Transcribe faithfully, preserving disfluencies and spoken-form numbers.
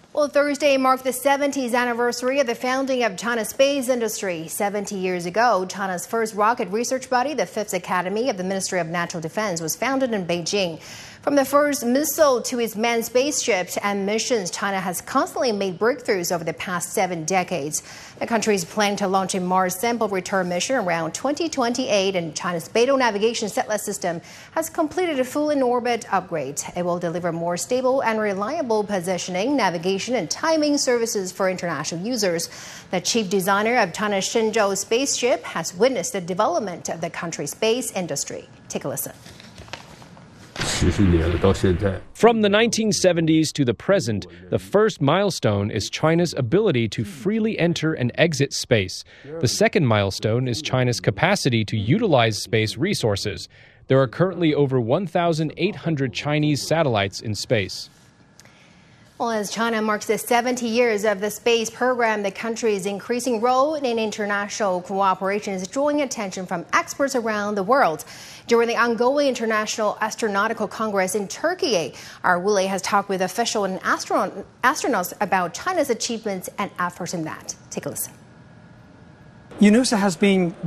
Well, Thursday marked the seventieth anniversary of the founding of China's space industry. seventy years ago, China's first rocket research body, the Fifth Academy of the Ministry of National Defense, was founded in Beijing. From the first missile to its manned spaceships and missions, China has constantly made breakthroughs over the past seven decades. The country is planning to launch a Mars sample return mission around twenty twenty-eight, and China's Beidou navigation satellite system has completed a full in-orbit upgrade. It will deliver more stable and reliable positioning, navigation, and timing services for international users. The chief designer of China's Shenzhou spaceship has witnessed the development of the country's space industry. Take a listen. From the nineteen seventies to the present, the first milestone is China's ability to freely enter and exit space. The second milestone is China's capacity to utilize space resources. There are currently over one thousand eight hundred Chinese satellites in space. Well, as China marks the seventy years of the space program, the country's increasing role in international cooperation is drawing attention from experts around the world. During the ongoing International Astronautical Congress in Turkey, our Wule has talked with officials and astronaut, astronauts about China's achievements and efforts in that. Take a listen. UNOSA has been